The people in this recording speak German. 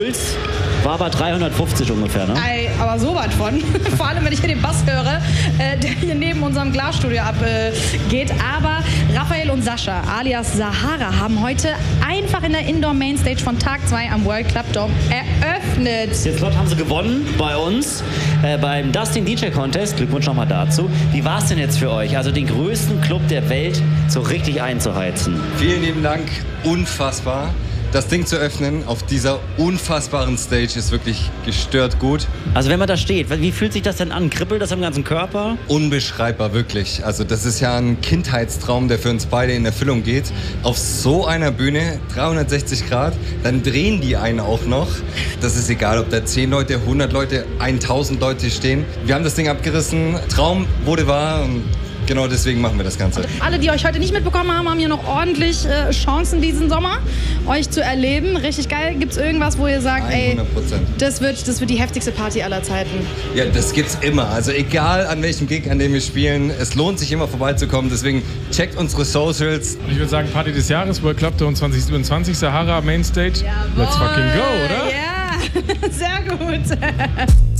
Puls war bei 350 ungefähr, ne? Ey, aber so was von. Vor allem, wenn ich hier den Bass höre, der hier neben unserem Glasstudio abgeht. Aber Raphael und Sascha, alias Sahara, haben heute einfach in der Indoor Mainstage von Tag 2 am World Club Dome eröffnet. Jetzt haben sie gewonnen bei uns beim Dustin DJ Contest. Glückwunsch nochmal dazu. Wie war es denn jetzt für euch, also den größten Club der Welt so richtig einzuheizen? Vielen lieben Dank, unfassbar. Das Ding zu öffnen auf dieser unfassbaren Stage ist wirklich gestört gut. Also wenn man da steht, wie fühlt sich das denn an? Kribbelt das am ganzen Körper? Unbeschreibbar, wirklich. Also das ist ja ein Kindheitstraum, der für uns beide in Erfüllung geht. Auf so einer Bühne, 360 Grad, dann drehen die einen auch noch. Das ist egal, ob da 10 Leute, 100 Leute, 1000 Leute stehen. Wir haben das Ding abgerissen, Traum wurde wahr und genau deswegen machen wir das Ganze. Und alle, die euch heute nicht mitbekommen haben, haben hier noch ordentlich Chancen diesen Sommer, euch zu erleben. Richtig geil. Gibt es irgendwas, wo ihr sagt, 100%. ey, das wird die heftigste Party aller Zeiten? Ja, das gibt's immer. Also egal an welchem Gig, an dem wir spielen, es lohnt sich immer vorbeizukommen. Deswegen checkt unsere Socials. Ich würde sagen, Party des Jahres, World Club Dome 2027, Sahara Mainstage. Jawohl. Let's fucking go, oder? Ja, sehr gut.